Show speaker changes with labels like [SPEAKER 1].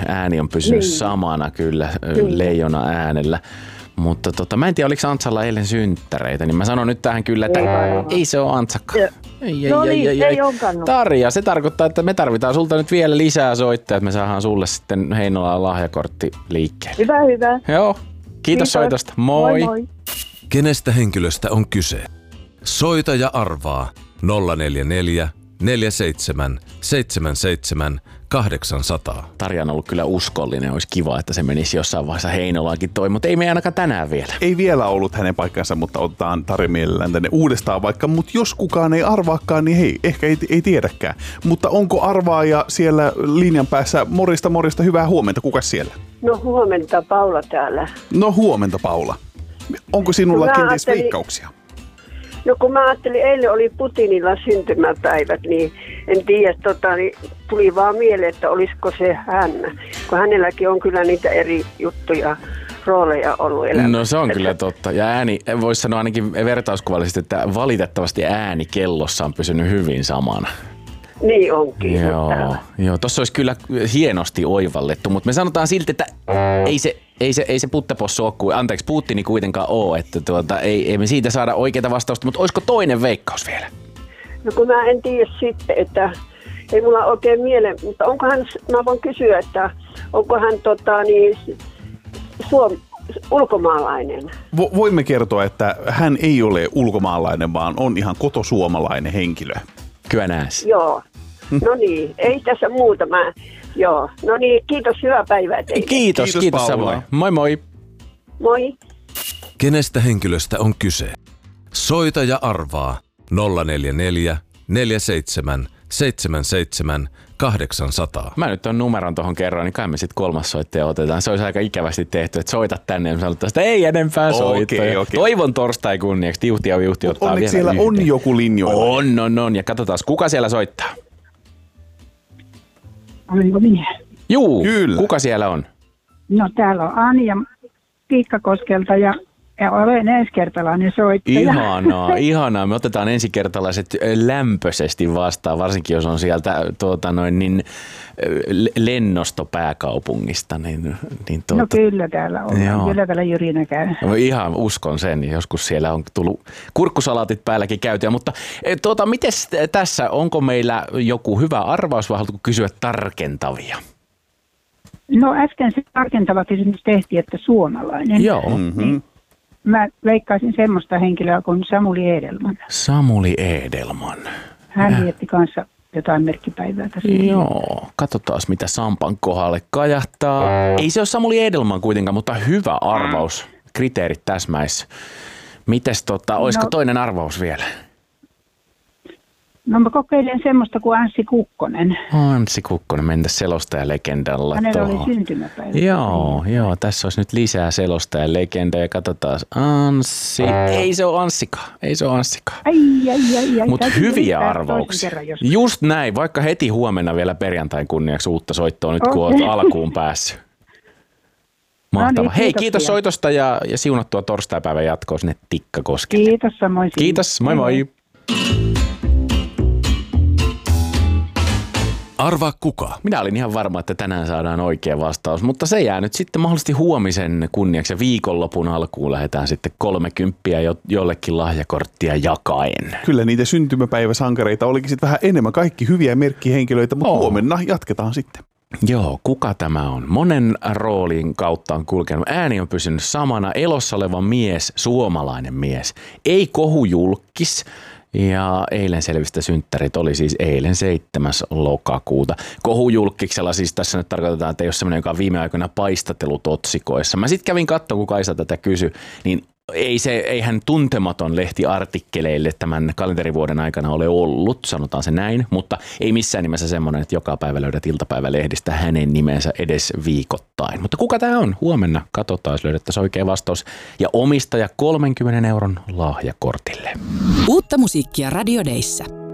[SPEAKER 1] ääni on pysynyt samana kyllä leijona äänellä. Mutta mä en tiedä, oliko Antsalla eilen synttäreitä, niin mä sanon nyt tähän kyllä, että ei se ole Antsakaan.
[SPEAKER 2] Ei onkaan.
[SPEAKER 1] Tarja, se tarkoittaa, että me tarvitaan sulta nyt vielä lisää soittajia, että me saadaan sulle sitten Heinolaan lahjakortti liikkeelle.
[SPEAKER 2] Hyvä.
[SPEAKER 1] Joo, kiitos soitosta. Moi.
[SPEAKER 2] Moi.
[SPEAKER 3] Kenestä henkilöstä on kyse? Soita ja arvaa 044 47 77 800.
[SPEAKER 1] Tarja on ollut kyllä uskollinen, olisi kiva, että se menisi jossain vaiheessa Heinolaankin toi, mutta ei me ainakaan tänään vielä.
[SPEAKER 4] Ei vielä ollut hänen paikkansa, mutta otetaan Tarja mielellään tänne uudestaan vaikka, mutta jos kukaan ei arvaakaan, niin hei, ehkä ei tiedäkään. Mutta onko arvaaja siellä linjan päässä? Morista, hyvää huomenta, kukas siellä?
[SPEAKER 2] No huomenta, Paula täällä.
[SPEAKER 4] No huomenta, Paula. Onko sinulla kenties veikkauksia?
[SPEAKER 2] No kun mä ajattelin, eilen oli Putinilla syntymäpäivät, niin en tiedä, niin tuli vaan mieleen, että olisiko se hän. Kun hänelläkin on kyllä niitä eri juttuja, rooleja ollut elämässä.
[SPEAKER 1] No se on kyllä totta. Ja ääni, voisi sanoa ainakin vertauskuvallisesti, että valitettavasti ääni kellossa on pysynyt hyvin samana.
[SPEAKER 2] Niin onkin.
[SPEAKER 1] Joo, tossa olisi kyllä hienosti oivallettu, mutta me sanotaan silti, että ei se puttepossu ole, anteeksi, Putini kuitenkaan ole, että ei me siitä saada oikeita vastausta, mutta olisiko toinen veikkaus vielä?
[SPEAKER 2] No kun mä en tiedä sitten, että ei mulla oikein mieleen, mutta onko hän, mä voin kysyä, että onko hän ulkomaalainen?
[SPEAKER 4] Voimme kertoa, että hän ei ole ulkomaalainen, vaan on ihan kotosuomalainen henkilö.
[SPEAKER 1] Kyllä näes.
[SPEAKER 2] Joo. No niin, ei tässä muuta. Joo. No niin, kiitos, hyvää päivää teille.
[SPEAKER 1] Kiitos samoin. Moi moi.
[SPEAKER 2] Moi.
[SPEAKER 3] Kenestä henkilöstä on kyse? Soita ja arvaa 044 47 77 800.
[SPEAKER 1] Mä nyt on numeron tuohon kerran, niin kai me sitten kolmas soittaja otetaan. Se olisi aika ikävästi tehty, että soita tänne ja sanotaan, että ei enempää soittaa. Okay. Toivon torstai kunniaksi. Tiuhti ja viuhti ottaa
[SPEAKER 4] onneksi
[SPEAKER 1] vielä
[SPEAKER 4] siellä
[SPEAKER 1] yhden.
[SPEAKER 4] On joku linjoilla.
[SPEAKER 1] On. Ja katsotaan, kuka siellä soittaa.
[SPEAKER 5] Oliko minä?
[SPEAKER 1] Juu,
[SPEAKER 4] kyllä.
[SPEAKER 1] Kuka siellä on?
[SPEAKER 5] No täällä on Anja Tiikkakoskelta ja olen ensikertalainen soittaja.
[SPEAKER 1] Ihanaa. Me otetaan ensikertalaiset lämpöisesti vastaan, varsinkin jos on sieltä lennostopääkaupungista.
[SPEAKER 5] No kyllä täällä on. Kyllä täällä Jyrinä käy.
[SPEAKER 1] Ihan uskon sen. Joskus siellä on tullut kurkkusalaatit päälläkin käytyä. Mutta mites tässä, onko meillä joku hyvä arvaus vai haluatko kysyä tarkentavia?
[SPEAKER 5] No äsken se tarkentava kysymys tehtiin, että suomalainen.
[SPEAKER 1] Joo.
[SPEAKER 5] Niin mä veikkaisin semmoista henkilöä kuin Samuli Edelman.
[SPEAKER 1] Samuli Edelman.
[SPEAKER 5] Hän vietti kanssa jotain merkkipäivää tässä.
[SPEAKER 1] Joo, katsotaan mitä Sampan kohdalle kajahtaa. Ei se ole Samuli Edelman kuitenkaan, mutta hyvä arvaus. Kriteerit täsmäis. Mites olisiko toinen arvaus vielä?
[SPEAKER 5] No mä kokeilen semmoista kuin Anssi Kukkonen.
[SPEAKER 1] Anssi Kukkonen, mentäs selostajalegendalla.
[SPEAKER 5] Hänellä oli syntymäpäivä.
[SPEAKER 1] Joo, tässä olisi nyt lisää selostajalegenda ja katsotaan Anssi. Ei se ole Anssikaan.
[SPEAKER 5] Ai.
[SPEAKER 1] Mutta hyviä arvauksia. Just näin, vaikka heti huomenna vielä perjantain kunniaksi uutta soittoa nyt kun olet alkuun päässyt. Mahtavaa. Hei, kiitos soitosta ja siunattua torstaipäivän jatkoa sinne Tikkakoskelle.
[SPEAKER 5] Kiitos samoin.
[SPEAKER 1] Kiitos, moi.
[SPEAKER 3] Arvaa kuka?
[SPEAKER 1] Minä olin ihan varma, että tänään saadaan oikea vastaus, mutta se jää nyt sitten mahdollisesti huomisen kunniaksi ja viikonlopun alkuun lähdetään sitten 30 jollekin lahjakorttia jakaen.
[SPEAKER 4] Kyllä niitä syntymäpäiväsankareita olikin sitten vähän enemmän, kaikki hyviä merkkihenkilöitä, mutta huomenna jatketaan sitten.
[SPEAKER 1] Joo, kuka tämä on? Monen roolin kautta on kulkenut. Ääni on pysynyt samana, elossa oleva mies, suomalainen mies, ei kohujulkkis. Ja eilen selvistä synttärit oli siis eilen 7. lokakuuta. Kohujulkkiksella siis tässä nyt tarkoitetaan, että ei ole semmoinen, joka on viime aikoina paistatellut otsikoissa. Mä sitten kävin katsomaan, kun Kaisa tätä kysyi, niin eihän tuntematon lehtiartikkeleille tämän kalenterivuoden aikana ole ollut, sanotaan se näin, mutta ei missään nimessä semmoinen, että joka päivä löydät iltapäivälehdistä hänen nimensä edes viikoittain. Mutta kuka tämä on? Huomenna katsotaan, jos löydettäisiin oikea vastaus. Ja omistaja 30 € lahjakortille.
[SPEAKER 6] Uutta musiikkia Radio Dayssä.